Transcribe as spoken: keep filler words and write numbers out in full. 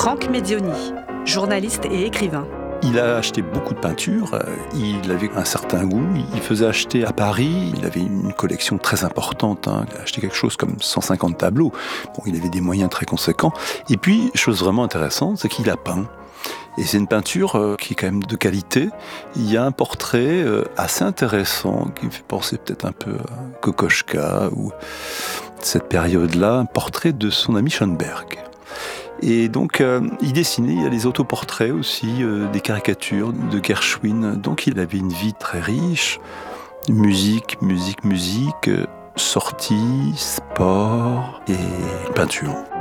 Franck Medioni, journaliste et écrivain. Il a acheté beaucoup de peintures, il avait un certain goût, il faisait acheter à Paris, il avait une collection très importante, hein. Il a acheté quelque chose comme cent cinquante tableaux, bon, il avait des moyens très conséquents. Et puis, chose vraiment intéressante, c'est qu'il a peint. Et c'est une peinture euh, qui est quand même de qualité. Il y a un portrait euh, assez intéressant qui me fait penser peut-être un peu à Kokoschka ou cette période-là, un portrait de son ami Schoenberg. Et donc, euh, il dessinait, il y a des autoportraits aussi, euh, des caricatures de Gershwin. Donc, il avait une vie très riche. Musique, musique, musique, euh, sorties, sport et peinture.